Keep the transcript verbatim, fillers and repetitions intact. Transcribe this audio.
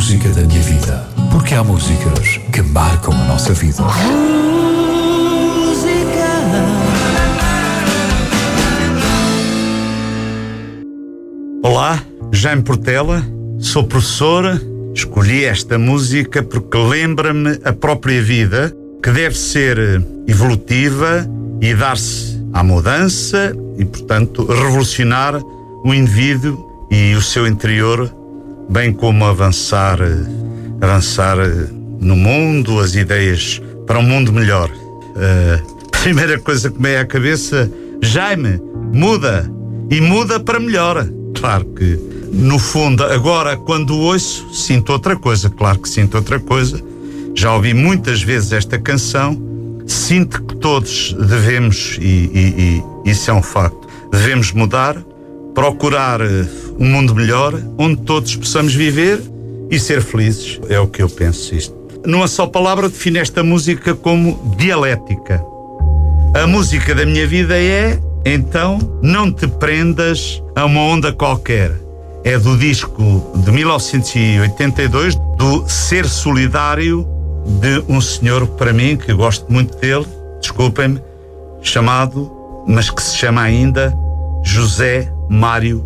música da minha vida, porque há músicas que marcam a nossa vida. Olá, Jaime Portela, sou professora. Escolhi esta música porque lembra-me a própria vida, que deve ser evolutiva e dar-se à mudança e, portanto, revolucionar o indivíduo e o seu interior, bem como avançar, avançar no mundo, as ideias para um mundo melhor. A primeira coisa que me é à cabeça: Jaime, muda, e muda para melhor. Claro que, no fundo, agora, quando ouço, sinto outra coisa. Claro que sinto outra coisa. Já ouvi muitas vezes esta canção. Sinto que todos devemos, e, e, e isso é um facto, devemos mudar, procurar um mundo melhor, onde todos possamos viver e ser felizes. É o que eu penso. Isto, numa só palavra, defino esta música como dialética. A música da minha vida é, então, Não Te Prendas a Uma Onda Qualquer. É do disco de mil novecentos e oitenta e dois, do Ser Solidário, de um senhor, para mim, que gosto muito dele, desculpem-me, chamado, mas que se chama ainda José Mário